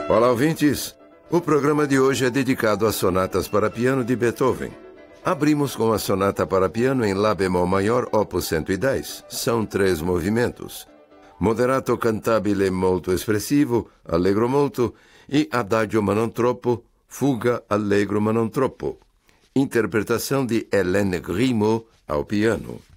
Olá, ouvintes! O programa de hoje é dedicado às sonatas para piano de Beethoven. Abrimos com a sonata para piano em Lá bemol maior, opus 110. São 3 movimentos. Moderato cantabile molto espressivo, allegro molto, e adagio ma non troppo, fuga allegro ma non troppo. Interpretação de Hélène Grimaud ao piano.